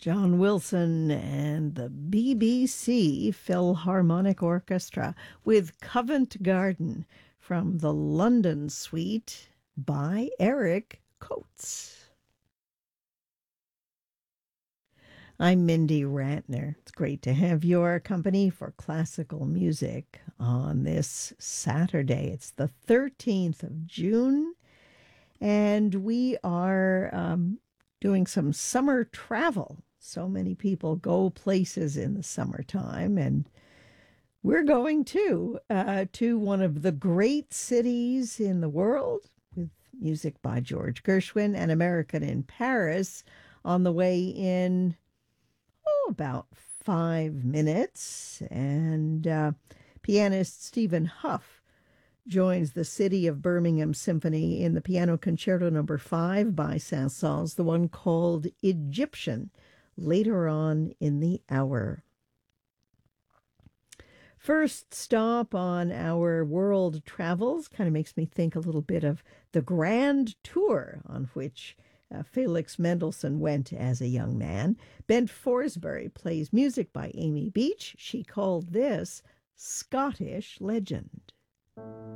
John Wilson and the BBC Philharmonic Orchestra with Covent Garden from the London Suite by Eric Coates. I'm Mindy Ratner. It's great to have your company for classical music on this Saturday. It's the 13th of June, and we are doing some summer travel. So many people go places in the summertime, and we're going to one of the great cities in the world with music by George Gershwin and American in Paris on the way in about 5 minutes. And pianist Stephen Huff joins the City of Birmingham Symphony in the Piano Concerto No. 5 by Saint-Saëns, the one called Egyptian, later on in the hour. First stop on our world travels kind of makes me think a little bit of the Grand Tour on which Felix Mendelssohn went as a young man. Bent Forsberry plays music by Amy Beach. She called this Scottish Legend.